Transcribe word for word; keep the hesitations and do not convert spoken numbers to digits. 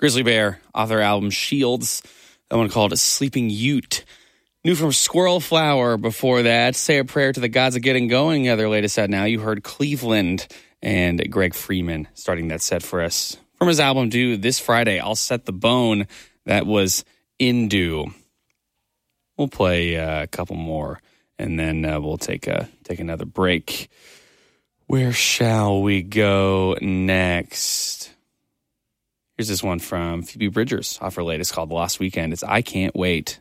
Grizzly Bear off their album Shields. That one called Sleeping Ute. New from Squirrel Flower before that. Say a Prayer to the Gods of Getting Going. Yeah, their latest set now. You heard Cleveland and Greg Freeman starting that set for us. From his album due this Friday, I'll Set the Bone. That was Indu. We'll play uh, a couple more, and then uh, we'll take a take another break. Where shall we go next? Here's this one from Phoebe Bridgers off her latest called The Lost Weekend. It's I Can't Wait.